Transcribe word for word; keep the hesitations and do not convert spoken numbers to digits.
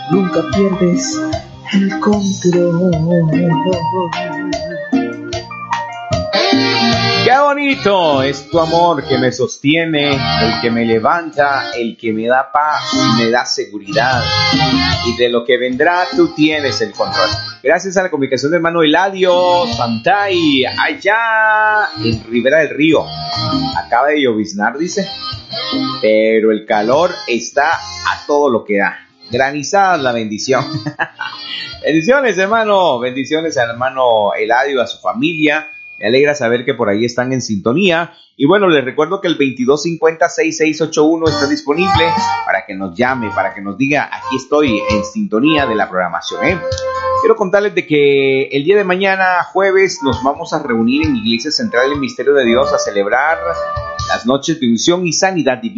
nunca pierdes el control. Qué bonito es tu amor que me sostiene, el que me levanta, el que me da paz, me da seguridad. Y de lo que vendrá tú tienes el control. Gracias a la comunicación de hermano Eladio Santay, allá en Ribera del Río. Acaba de lloviznar, dice, pero el calor está a todo lo que da. Granizada la bendición. Bendiciones, hermano. Bendiciones al hermano Eladio, a su familia. Me alegra saber que por ahí están en sintonía. Y bueno, les recuerdo que el veintidós cincuenta, sesenta y seis ochenta y uno está disponible para que nos llame, para que nos diga, aquí estoy en sintonía de la programación, ¿eh? Quiero contarles de que el día de mañana, jueves, nos vamos a reunir en Iglesia Central del Misterio de Dios a celebrar las noches de unción y sanidad divina.